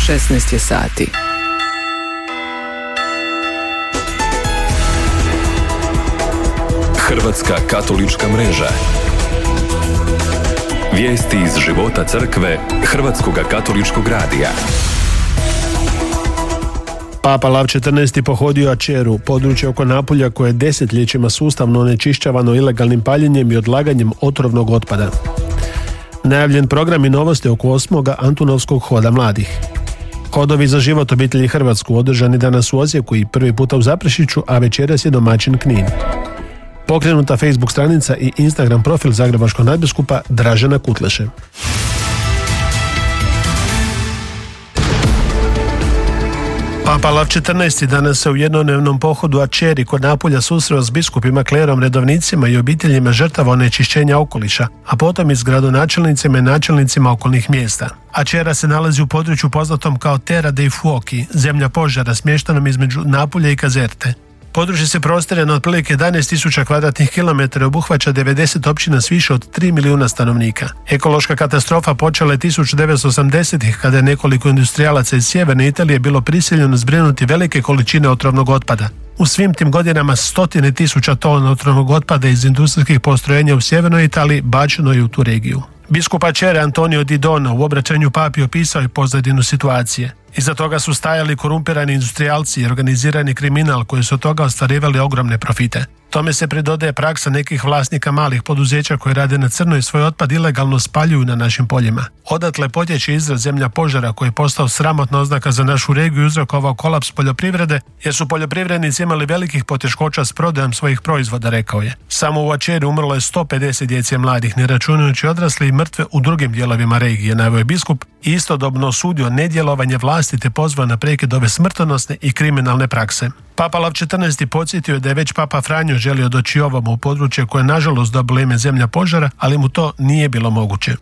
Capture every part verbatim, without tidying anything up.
šesnaest je sati. Hrvatska katolička mreža. Vijesti iz života crkve Hrvatskoga katoličkog radija. Papa Lav četrnaesti pohodio Aceru, područje oko Napulja koje je desetljećima sustavno onečišćavano ilegalnim paljenjem i odlaganjem otrovnog otpada. Najavljen program i novosti oko osmoga Antunovskog hoda mladih. Hodovi za život obitelji Hrvatsku održani danas u Osijeku i prvi puta u Zaprešiću, a večeras je domaćin Knin. Pokrenuta Facebook stranica i Instagram profil Zagrebačkog nadbiskupa Dražena Kutleše. Papa Lav četrnaesti danas se u jednodnevnom pohodu Aceri kod Napulja susreo s biskupima, klerom, redovnicima i obiteljima žrtava onečišćenja okoliša, a potom i s gradonačelnicima i načelnicima okolnih mjesta. Acera se nalazi u području poznatom kao Terra dei Fuochi, zemlja požara, smještenom između Napulja i Kazerte. Područje se prostire na otprilike jedanaest tisuća kvadratnih kilometara i obuhvaća devedeset općina s više od tri milijuna stanovnika. Ekološka katastrofa počela je tisuću devetsto osamdesetih kada je nekoliko industrijalaca iz sjeverne Italije bilo prisiljeno zbrinuti velike količine otrovnog otpada. U svim tim godinama stotine tisuća tona otrovnog otpada iz industrijskih postrojenja u sjevernoj Italiji bačeno je u tu regiju. Biskup Acere Antonio Di Dona u obraćanju papi opisao je pozadinu situacije. Iza toga su stajali korumpirani industrijalci i organizirani kriminal koji su od toga ostvarivali ogromne profite. Tome se pridodaje praksa nekih vlasnika malih poduzeća koji rade na crno i svoj otpad ilegalno spaljuju na našim poljima. Odatle potječe izraz zemlja požara koji je postao sramotna oznaka za našu regiju i uzrokovao kolaps poljoprivrede jer su poljoprivrednici imali velikih poteškoća s prodajom svojih proizvoda, rekao je. Samo u Aceri umrlo je sto pedeset djece mladih, ne računajući odrasle i mrtve u drugim dijelovima regije, naveo je biskup i istodobno osudio nedjelovanje vlasti te pozvao na prekid ove smrtonosne i kriminalne prakse. Papa Lav četrnaesti podsjetio je da je već Papa Franjo želio doći ovamo u područje koje nažalost dobilo ime zemlja požara, ali mu to nije bilo moguće.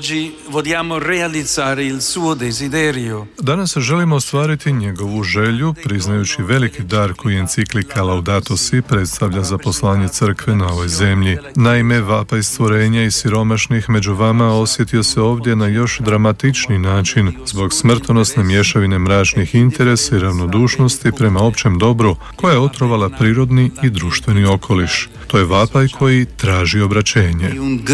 Danas želimo ostvariti njegovu želju, priznajući veliki dar koji enciklika Laudato Si predstavlja za poslanje crkve na ovoj zemlji. Naime, vapaj stvorenja i siromašnih među vama osjetio se ovdje na još dramatični način zbog smrtonosne mješavine mračnih interesa i ravnodušnosti prema općem dobru koja je otrovala prirodni i društveni okoliš. To je vapaj koji traži obraćenje.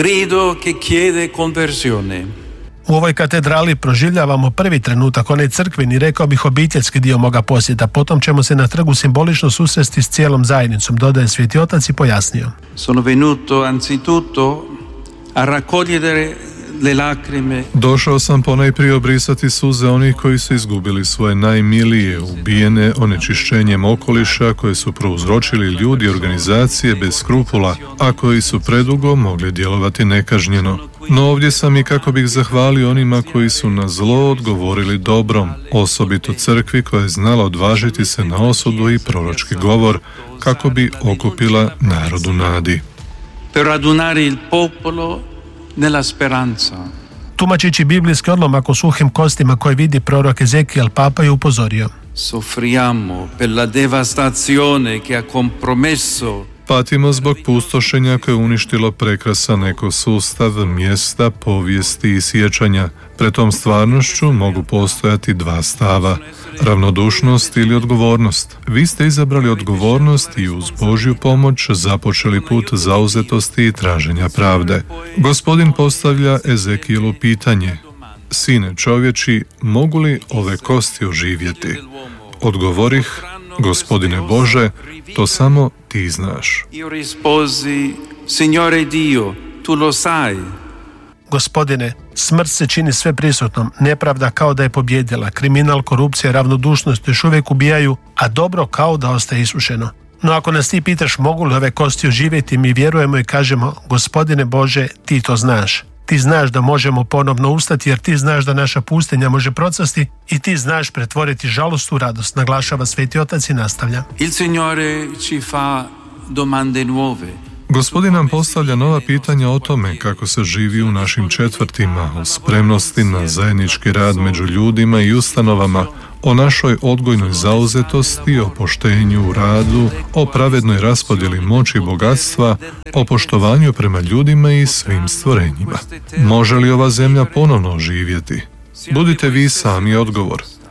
U ovoj katedrali proživljavamo prvi trenutak, onaj crkveni, rekao bih obiteljski dio moga posjeta. Potom ćemo se na trgu simbolično susresti s cijelom zajednicom, dodaje Sveti Otac i pojasnio. Sono venuto anzitutto a raccogliere le lacrime. Došao sam ponajprije obrisati suze onih koji su izgubili svoje najmilije, ubijene onečišćenjem okoliša koje su prouzročili ljudi i organizacije bez skrupula, a koji su predugo mogli djelovati nekažnjeno. No ovdje sam i kako bih zahvalio onima koji su na zlo odgovorili dobrom, osobito crkvi koja je znala odvažiti se na osudu i proročki govor kako bi okupila narodu nadi. Per radunare il popolo nella speranza. Tumačići biblijski odlomak o suhim kostima koje vidi prorok Ezekijel, Papa je upozorio. Soffriamo per la devastazione che ha compromesso. Patimo zbog pustošenja koje je uništilo prekrasan ekosustav, mjesta, povijesti i sjećanja. Pred tom stvarnošću mogu postojati dva stava, ravnodušnost ili odgovornost. Vi ste izabrali odgovornost i uz Božju pomoć započeli put zauzetosti i traženja pravde. Gospodin postavlja Ezekielu pitanje: Sine čovječi, mogu li ove kosti oživjeti? Odgovorih: Gospodine Bože, to samo ti znaš. Io risposi: Signore Dio, tu lo sai. Gospodine, smrt se čini sve prisutnom, nepravda kao da je pobjedila, kriminal, korupcija i ravnodušnost još uvijek ubijaju, a dobro kao da ostaje isušeno. No ako nas ti pitaš mogu li ove kosti oživjeti, mi vjerujemo i kažemo: Gospodine Bože, ti to znaš. Ti znaš da možemo ponovno ustati jer ti znaš da naša pustinja može procvasti i ti znaš pretvoriti žalost u radost, naglašava Sveti Otac i nastavlja. Il Signore ci fa domande nuove. Gospodin nam postavlja nova pitanja o tome kako se živi u našim četvrtima, o spremnosti na zajednički rad među ljudima i ustanovama, o našoj odgojnoj zauzetosti, o poštenju u radu, o pravednoj raspodjeli moći i bogatstva, o poštovanju prema ljudima i svim stvorenjima. Može li ova zemlja ponovno oživjeti? Budite vi sami odgovor.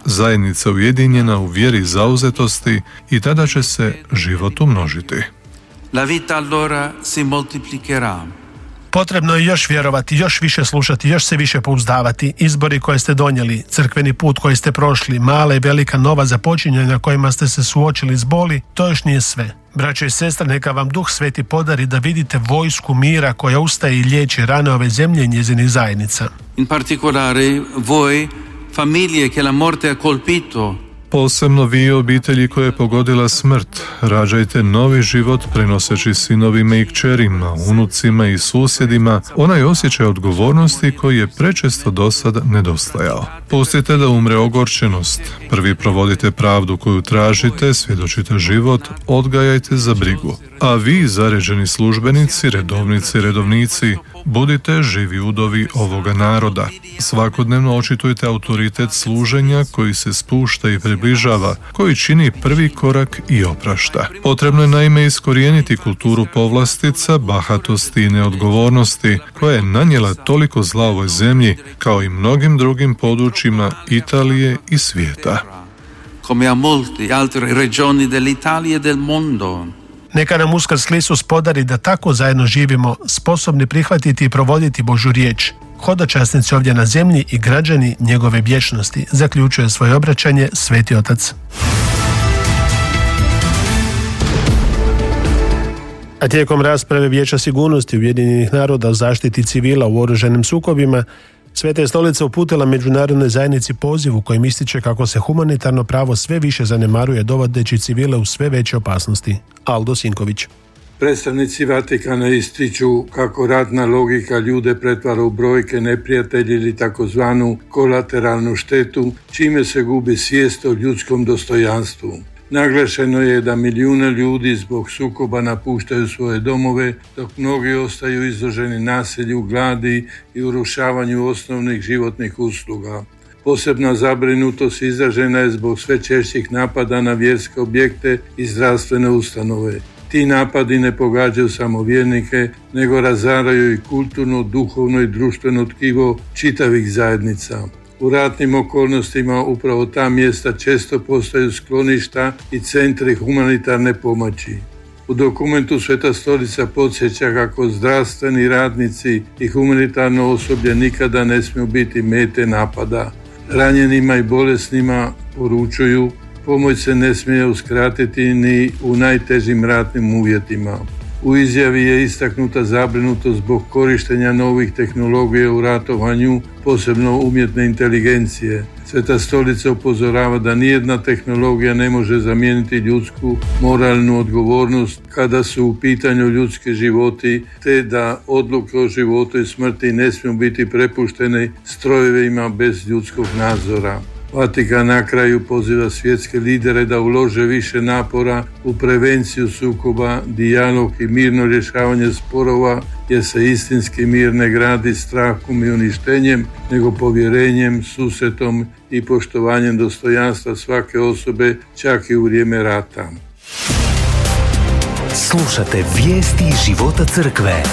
zajednica ujedinjena u vjeri zauzetosti i tada će se život umnožiti. La vita allora si moltiplicherà. Potrebno je još vjerovati, još više slušati, još se više pouzdavati. Izbori koje ste donijeli, crkveni put koji ste prošli, mala i velika nova započinjanja kojima ste se suočili s boli, to još nije sve. Braćo i sestre, neka vam Duh Sveti podari da vidite vojsku mira koja ustaje i liječi rane ove zemlje i njezinih zajednica. In particolare voi, famiglie che la morte ha colpito. Posebno vi, obitelji koje je pogodila smrt, rađajte novi život prenoseći sinovima i kćerima, unucima i susjedima onaj osjećaj odgovornosti koji je prečesto dosad nedostajao. Pustite da umre ogorčenost, prvi provodite pravdu koju tražite, svjedočite život, odgajajte za brigu. A vi, zaređeni službenici, redovnici i redovnici, budite živi udovi ovoga naroda. Svakodnevno očitujte autoritet služenja koji se spušta i približava, koji čini prvi korak i oprašta. Potrebno je naime iskorijeniti kulturu povlastica, bahatosti i neodgovornosti, koja je nanijela toliko zla ovoj zemlji, kao i mnogim drugim područjima Italije i svijeta. Come a molte altre regioni dell'Italia e del mondo. Neka nam Uskrs Isus podari da tako zajedno živimo, sposobni prihvatiti i provoditi Božju riječ. Hodočasnici ovdje na zemlji i građani njegove vječnosti, zaključuje svoje obraćanje Sveti Otac. A tijekom rasprave Vijeća sigurnosti Ujedinjenih naroda o zaštiti civila u oružanim sukobima, Sveta je Stolica uputila međunarodnoj zajednici poziv u kojem ističe kako se humanitarno pravo sve više zanemaruje, dovodeći civile u sve veće opasnosti. Aldo Sinković. Predstavnici Vatikana ističu kako ratna logika ljude pretvara u brojke, neprijatelji ili takozvanu kolateralnu štetu, čime se gubi svijest o ljudskom dostojanstvu. Naglašeno je da milijune ljudi zbog sukoba napuštaju svoje domove, dok mnogi ostaju izloženi nasilju, gladi i urušavanju osnovnih životnih usluga. Posebna zabrinutost izražena je zbog sve češćih napada na vjerske objekte i zdravstvene ustanove. Ti napadi ne pogađaju samo vjernike, nego razaraju i kulturno, duhovno i društveno tkivo čitavih zajednica. U ratnim okolnostima upravo ta mjesta često postaju skloništa i centri humanitarne pomoći. U dokumentu Sveta Stolica podsjeća kako zdravstveni radnici i humanitarno osoblje nikada ne smiju biti mete napada. Ranjenima i bolesnima poručuju, pomoć se ne smije uskratiti ni u najtežim ratnim uvjetima. U izjavi je istaknuta zabrinutost zbog korištenja novih tehnologija u ratovanju, posebno umjetne inteligencije. Sveta Stolica upozorava da nijedna tehnologija ne može zamijeniti ljudsku moralnu odgovornost kada su u pitanju ljudski životi, te da odluke o životu i smrti ne smiju biti prepuštene strojevima bez ljudskog nadzora. Vatikan na kraju poziva svjetske lidere da ulože više napora u prevenciju sukoba, dijalog i mirno rješavanje sporova, jer se istinski mir ne gradi strahom i uništenjem, nego povjerenjem, susretom i poštovanjem dostojanstva svake osobe, čak i u vrijeme rata. Slušate vijesti života crkve.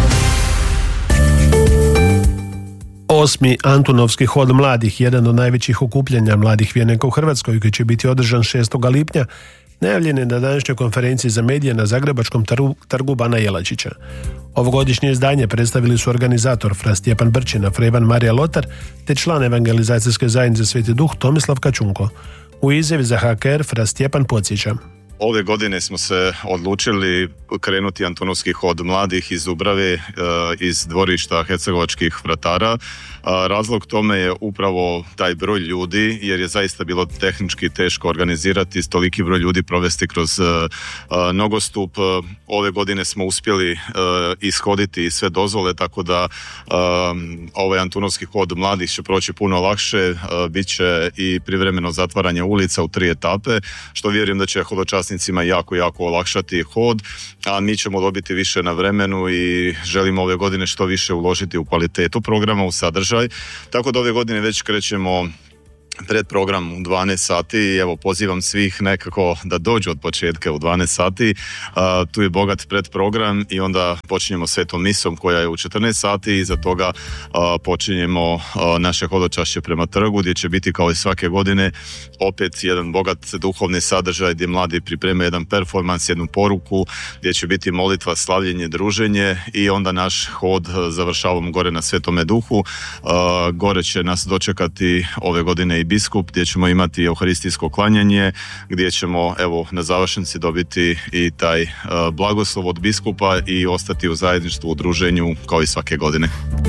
Osmi Antunovski hod mladih, jedan od najvećih okupljanja mladih vjernika u Hrvatskoj, koji će biti održan šestog lipnja, najavljen je na današnjoj konferenciji za medije na Zagrebačkom trgu Bana Jelačića. Ovogodišnje izdanje predstavili su organizator Fra Stjepan Brčina, Fra Ivan Marija Lotar, te član evangelizacijske zajednice Sveti Duh Tomislav Kačunko. U izjavi za H K R Fra Stjepan podsjeća. Ove godine smo se odlučili krenuti Antunovski hod mladih iz Dubrave, iz dvorišta Hercegovačkih vratara. Razlog tome je upravo taj broj ljudi, jer je zaista bilo tehnički teško organizirati, toliki broj ljudi provesti kroz nogostup. Ove godine smo uspjeli ishoditi sve dozvole, tako da ovaj Antunovski hod mladih će proći puno lakše. Biće i privremeno zatvaranje ulica u tri etape, što vjerujem da će hodočasnicima jako, jako olakšati hod, a mi ćemo dobiti više na vremenu i želimo ove godine što više uložiti u kvalitetu programa, u sadržaj. Tako da ove godine već krećemo pred program u dvanaest sati i evo pozivam svih nekako da dođu od početka u dvanaest sati. Uh, tu je bogat predprogram i onda počinjemo svetom misom koja je u četrnaest sati i iza toga uh, počinjemo uh, naše hodočašće prema trgu gdje će biti kao i svake godine opet jedan bogat duhovni sadržaj gdje mladi pripreme jedan performans, jednu poruku gdje će biti molitva, slavljenje, druženje i onda naš hod završavamo gore na Svetome Duhu. Uh, gore će nas dočekati ove godine i biskup gdje ćemo imati euharistijsko klanjanje, gdje ćemo evo na završnici dobiti i taj uh, blagoslov od biskupa i ostati u zajedništvu, u druženju kao i svake godine.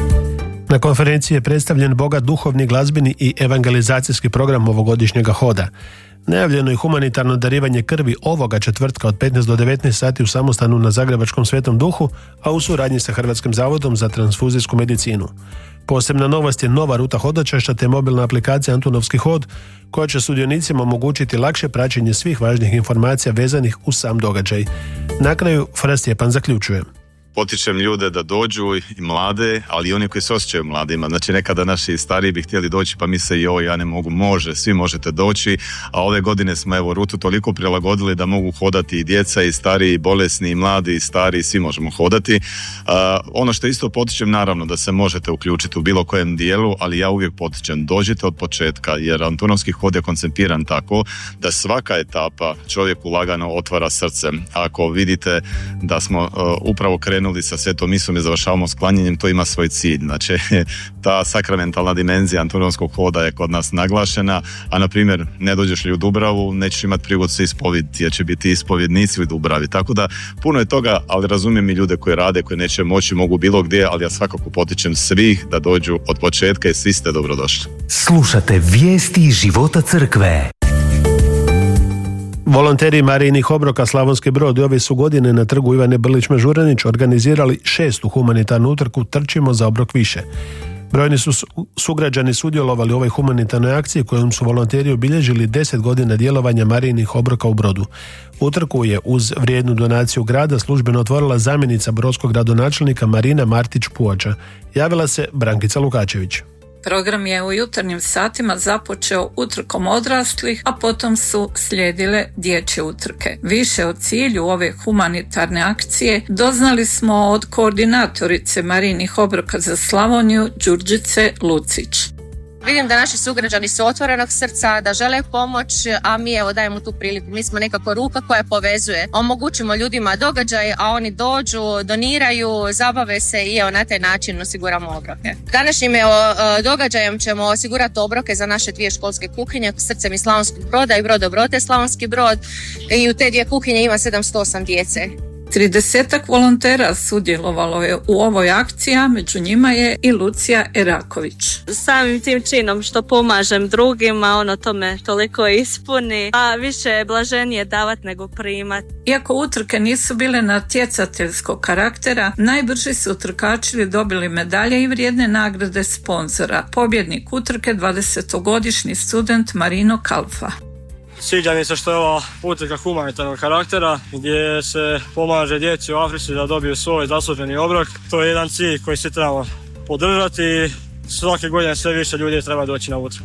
Na konferenciji je predstavljen bogat duhovni, glazbeni i evangelizacijski program ovogodišnjega hoda. Najavljeno je humanitarno darivanje krvi ovoga četvrtka od petnaest do devetnaest sati u samostanu na Zagrebačkom Svetom Duhu, a u suradnji sa Hrvatskim zavodom za transfuzijsku medicinu. Posebna novost je nova ruta hodočašća te mobilna aplikacija Antunovski hod, koja će sudionicima omogućiti lakše praćenje svih važnih informacija vezanih uz sam događaj. Na kraju Fra Stjepan zaključuje. Potičem ljude da dođu i mlade, ali i oni koji se osjećaju mladima. Znači nekada naši stariji bi htjeli doći pa misle joj ja ne mogu, može, svi možete doći, a ove godine smo evo rutu toliko prilagodili da mogu hodati i djeca i stariji, i bolesni, i mladi, i stari, svi možemo hodati. Uh, ono što isto potičem naravno da se možete uključiti u bilo kojem dijelu, ali ja uvijek potičem dođite od početka jer Antunovski hod je koncipiran tako da svaka etapa čovjeku lagano otvara srce. Ako vidite da smo uh, upravo krenuli sa svetom misom i završavamo s klanjenjem, to ima svoj cilj. Znači, ta sakramentalna dimenzija Antunovskog hoda je kod nas naglašena, a na primjer, ne dođeš li u Dubravu, nećeš imati prigodu se ispovjediti, jer će biti ispovjednici u Dubravi. Tako da, puno je toga, ali razumijem i ljude koji rade, koji neće moći, mogu bilo gdje, ali ja svakako potičem svih da dođu od početka i svi ste dobrodošli. Slušate vijesti života crkve. Volonteri Marijinih obroka Slavonski Brod i ove su godine na trgu Ivane Brlić-Mažuranić organizirali šestu humanitarnu utrku Trčimo za obrok više. Brojni su sugrađani sudjelovali u ovoj humanitarnoj akciji kojom su volonteri obilježili deset godina djelovanja Marijinih obroka u Brodu. Utrku je uz vrijednu donaciju grada službeno otvorila zamjenica brodskog gradonačelnika Marina Martić-Puača. Javila se Brankica Lukačević. Program je u jutarnjim satima započeo utrkom odraslih, a potom su slijedile dječje utrke. Više o cilju ove humanitarne akcije doznali smo od koordinatorice Marijinih obroka za Slavoniju, Đurđice Lucić. Vidim da naši sugrađani su otvorenog srca, da žele pomoć, a mi evo dajemo tu priliku. Mi smo nekako ruka koja povezuje. Omogućimo ljudima događaj, a oni dođu, doniraju, zabave se i evo na taj način osiguramo obroke. Današnjim evo, događajem ćemo osigurati obroke za naše dvije školske kuhinje, Srcem iz Slavonskog Broda i Brodo Brote Slavonski Brod. I u te dvije kuhinje ima sedamsto osam djece. Tridesetak volontera sudjelovalo je u ovoj akciji, među njima je i Lucija Eraković. Samim tim činom što pomažem drugima, ono to me toliko ispuni, a više je blaženije davat nego primat. Iako utrke nisu bile natjecateljskog karaktera, najbrži su utrkači dobili medalje i vrijedne nagrade sponzora. Pobjednik utrke dvadesetogodišnji student Marino Kalfa. Sviđa mi se što je ova utrka humanitarnog karaktera gdje se pomaže djeci u Africi da dobiju svoj zasluženi obrok. To je jedan cilj koji se trebamo podržati i svake godine sve više ljudi treba doći na utrku.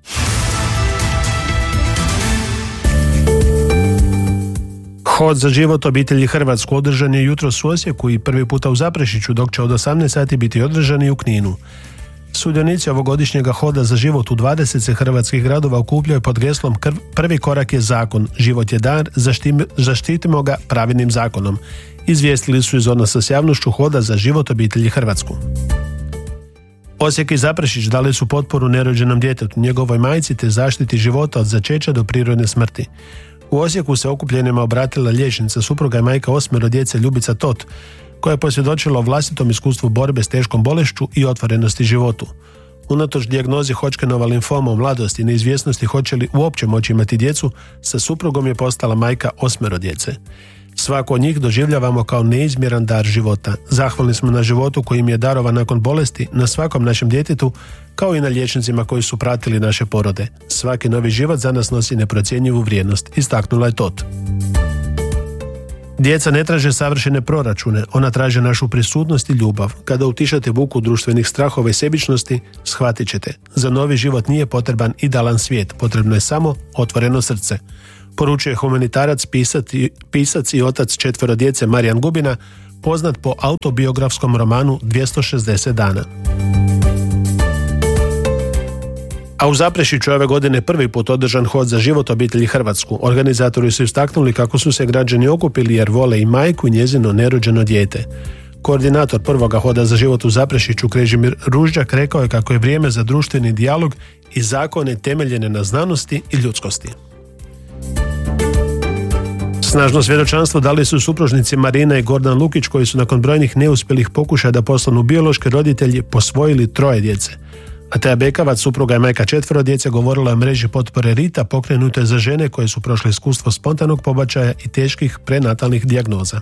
Hod za život obitelji Hrvatsku održan je jutros u Osijeku i prvi puta u Zaprešiću, dok će od osamnaest sati biti održan i u Kninu. Sudionici ovogodišnjega hoda za život u dvadeset se hrvatskih gradova okupljaju pod geslom Prvi korak je zakon, život je dar, zaštitimo ga pravednim zakonom. Izvijestili su iz odnosa s javnošću hoda za život obitelji Hrvatsku. Osijek i Zaprešić dali su potporu nerođenom djetetu, njegovoj majci te zaštiti života od začeća do prirodne smrti. U Osijeku se okupljenima obratila liječnica, supruga i majka osmero djece Ljubica Tot, koja je posvjedočila o vlastitom iskustvu borbe s teškom bolešću i otvorenosti životu. Unatoč dijagnozi Hodgkinova limfoma u mladosti i neizvjesnosti hoće li uopće moći imati djecu, sa suprugom je postala majka osmero djece. Svako od njih doživljavamo kao neizmjeran dar života. Zahvalni smo na životu koji im je darovan nakon bolesti, na svakom našem djetetu, kao i na liječnicima koji su pratili naše porode. Svaki novi život za nas nosi neprocjenjivu vrijednost, istaknula je Tot. Djeca ne traže savršene proračune, ona traže našu prisutnost i ljubav. Kada utišate buku društvenih strahova i sebičnosti, shvatit ćete. Za novi život nije potreban idealan svijet, potrebno je samo otvoreno srce. Poručuje humanitarac, pisac i, pisac i otac četvero djece Marijan Gubina, poznat po autobiografskom romanu dvjesto šezdeset dana. A u Zaprešiću ove godine prvi put održan hod za život obitelji Hrvatsku. Organizatori su istaknuli kako su se građani okupili jer vole i majku i njezino nerođeno dijete. Koordinator prvoga hoda za život u Zaprešiću Krežimir Ružđak rekao je kako je vrijeme za društveni dijalog i zakone temeljene na znanosti i ljudskosti. Snažno svjedočanstvo dali su supružnici Marina i Gordan Lukić koji su nakon brojnih neuspjelih pokušaja da postanu biološki roditelji posvojili troje djece. Ataja Bekavac, supruga i majka četvero djece, govorila o mreži potpore Rita pokrenute za žene koje su prošle iskustvo spontanog pobačaja i teških prenatalnih dijagnoza.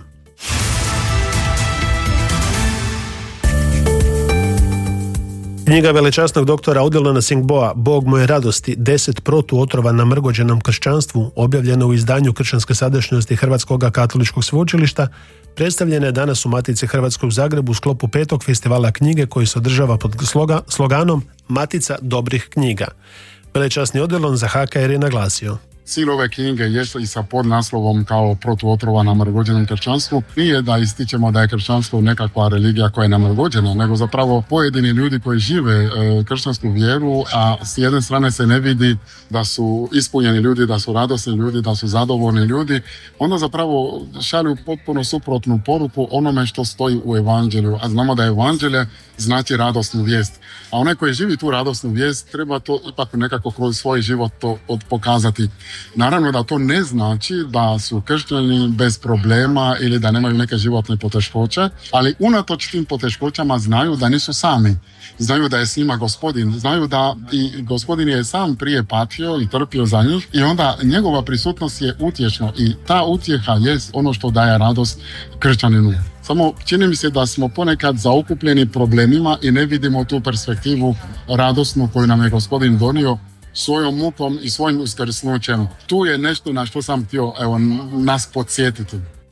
Knjiga velečasnog doktora Udelona Singboa Bog moje radosti, deset protuotrova na mrgođenom kršćanstvu, objavljeno u izdanju Kršćanske sadašnjosti Hrvatskog katoličkog sveučilišta, predstavljena je danas u Matici Hrvatske u Zagrebu u sklopu petog festivala knjige koji se održava pod sloga, sloganom Matica dobrih knjiga. Velečasni Udelon za H K R je naglasio: Cilj ove knjige je i sa podnaslovom kao protuotrova na mrgođenom kršćanstvu nije da ističemo da je kršćanstvo nekakva religija koja je namrgođena, nego zapravo pojedini ljudi koji žive e, kršćansku vjeru, a s jedne strane se ne vidi da su ispunjeni ljudi, da su radosni ljudi, da su zadovoljni ljudi, onda zapravo šalju potpuno suprotnu poruku onome što stoji u evanđelju, a znamo da evanđelje znači radosnu vijest. A onaj koji živi tu radosnu vijest treba to ipak nekako kroz svoj život to pokazati. Naravno da to ne znači da su kršćani bez problema ili da nemaju neke životne poteškoće, ali unatoč tim poteškoćama znaju da nisu sami. Znaju da je s njima Gospodin, znaju da i Gospodin je sam prije patio i trpio za njih i onda njegova prisutnost je utješna i ta utjeha je ono što daje radost kršćaninu. Samo čini mi se da smo ponekad zaokupljeni problemima i ne vidimo tu perspektivu radosnu koju nam je Gospodin donio svojom mukom i svojim uskrsnućem. Tu je nešto na što sam htio evo, nas podsjetiti.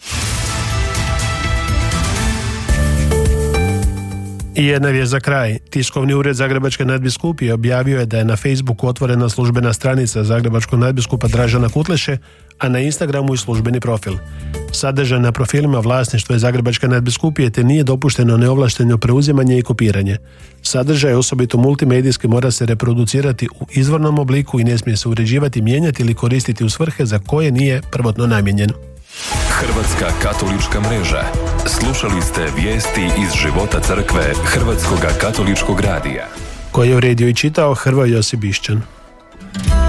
I jedna vijest za kraj. Tiskovni ured Zagrebačke nadbiskupije objavio je da je na Facebooku otvorena službena stranica Zagrebačkog nadbiskupa Dražena Kutleše, a na Instagramu i službeni profil. Sadržaj na profilima vlasništvo je Zagrebačke nadbiskupije te nije dopušteno neovlašteno preuzimanje i kopiranje. Sadržaj, osobito multimedijski, mora se reproducirati u izvornom obliku i ne smije se uređivati, mijenjati ili koristiti u svrhe za koje nije prvotno namijenjen. Hrvatska katolička mreža. Slušali ste vijesti iz života crkve Hrvatskog katoličkog radija. Koje je uredio i čitao Hrvoje Josip Bišćan.